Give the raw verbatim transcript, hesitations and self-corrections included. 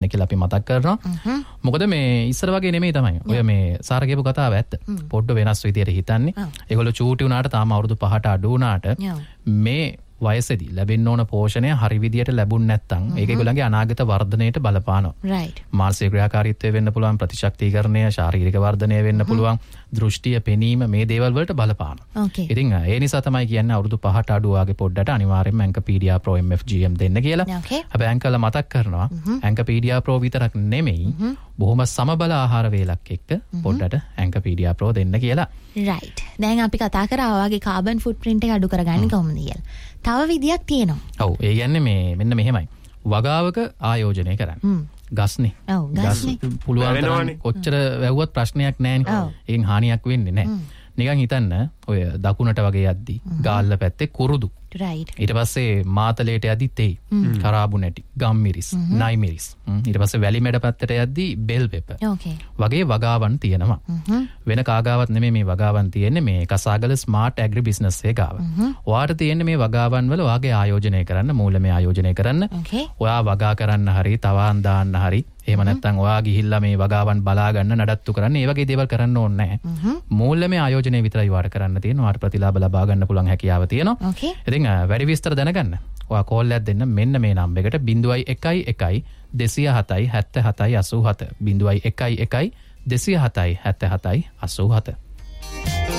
කියලා අපි මතක් කරනවා. මොකද මේ ඉස්සර වගේ නෙමෙයි තමයි. ඔය මේ සාර කියපු කතාව ඇත්ත. පොඩ්ඩ වෙනස් විදියට හිතන්නේ. ඒගොල්ලෝ චූටි වුණාට තාම අවුරුදු පහට අඩු වුණාට මේ වයසේදී ලැබෙන්න ඕන පෝෂණය හරි විදියට ලැබුණ නැත්නම් ඒක ඒගොල්ලන්ගේ අනාගත වර්ධනයට බලපානවා. right. මානසික ක්‍රියාකාරීත්වය වෙන්න පුළුවන්, ප්‍රතිශක්තිකරණය, ශාරීරික වර්ධනය වෙන්න පුළුවන්, දෘෂ්ටිය, පෙනීම මේ දේවල් වලට බලපානවා. okay. ඉතින් ඒ නිසා තමයි කියන්නේ අවුරුදු පහට අඩු වාගේ පොඩ්ඩට අනිවාර්යයෙන්ම ඇන්කපීඩියා ප්‍රෝ එම් එෆ් ජී එම් දෙන්න කියලා. okay. අපි ඇන්කල මතක් කරනවා ඇන්කපීඩියා ප්‍රෝ විතරක් නෙමෙයි බොහොම සමබල ආහාර වේලක් එක්ක පොඩ්ඩට ඇන්කපීඩියා ප්‍රෝ දෙන්න කියලා. right. දැන් අපි කතා කරා වගේ කාබන් ෆුට්ප්‍රින්ට් එක අඩු කරගන්නේ කොහොමද කියලා. තව විදියක් තියෙනවා. ඔව් ඒ කියන්නේ මේ මෙන්න මෙහෙමයි. වගාවක ආයෝජනය කරන්න. ගස්නේ. ඔව් ගස්නේ. පුළුවන් තරම් කොච්චර වැව්වත් ප්‍රශ්නයක් නැහැ. ඒකෙන් හානියක් වෙන්නේ නැහැ. නිකන් හිතන්න ඔය දකුණට වගේ යද්දි ගාල්ල පැත්තේ කුරුදු. right. ඊට පස්සේ මාතලේට යද්දි තෙයි, කරාබු නැටි, ගම්මිරිස්, නයිමිරිස්. ඊට පස්සේ වැලි මැඩ පැත්තට යද්දි බෙල් පෙපර්. okay. වගේ වගාවන් තියෙනවා. වෙන කාගාවත් නෙමෙයි මේ වගාවන් තියෙන්නේ මේ කසාගල ස්මාර්ට් ඇග්‍රි බිස්නස් එක ගාව. ඔයාට තියෙන්නේ මේ වගාවන් වල ඔයාගේ ආයෝජනය කරන්න, මූල්‍යමය ආයෝජනය කරන්න. okay. ඔයා වගා කරන්න හරි, තවාන් දාන්න හරි, එහෙම නැත්නම් ඔයා ගිහිල්ලා මේ වගාවන් බලා ගන්න, නඩත්තු කරන්න, ඒ වගේ දේවල් කරන්න ඕනේ නැහැ. මූල්‍යමය ආයෝජනය විතරයි වාර කරන්න තියෙනවා. වාට ප්‍රතිලාභ ලබා ගන්න පුළුවන් හැකියාව තියෙනවා. okay. ඉතින් වැඩි විස්තර දැනගන්න ඔයා කෝල් එකක් දෙන්න මෙන්න මේ නම්බර් එකට zero one one one දෙසිය හතයි හැත්තෑ හතයි අසූ හත zero one one one දෙසිය හතයි හැත්තෑ හතයි අසූ හත.